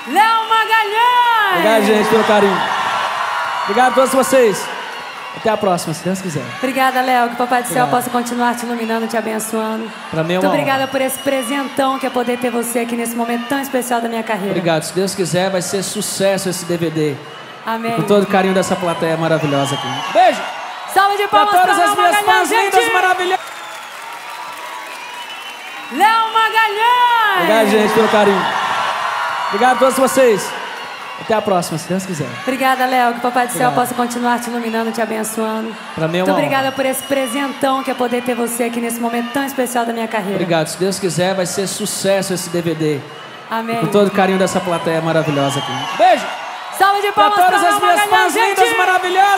Léo Magalhães! Obrigado, gente, pelo carinho. Obrigado a todos vocês. Até a próxima, se Deus quiser. Obrigada, Léo. Que o Papai do Céu possa continuar te iluminando, te abençoando. Pra mim é uma Muito obrigada honra. por esse presentão que é poder ter você aqui nesse momento tão especial da minha carreira. Obrigado. Se Deus quiser, vai ser sucesso esse DVD. Amém. Com todo o carinho dessa plateia maravilhosa aqui. Beijo! Salve de Pra palmas todas pra as Léo minhas Magalhães, fãs lindas, gente! maravilhosas. Léo Magalhães! Obrigado, gente, pelo carinho. Obrigado a todos vocês. Até a próxima, se Deus quiser. Obrigada, Léo. Que o Papai do Céu Obrigado. possa continuar te iluminando, te abençoando. Pra mim é Muito uma obrigada honra. por esse presentão que é poder ter você aqui nesse momento tão especial da minha carreira. Obrigado. Se Deus quiser, vai ser sucesso esse DVD. Amém. Com todo o carinho dessa plateia maravilhosa aqui. Beijo! Salve de Pra palmas todas pra as Léo minhas Magalhães, fãs lindas, gente! maravilhosas.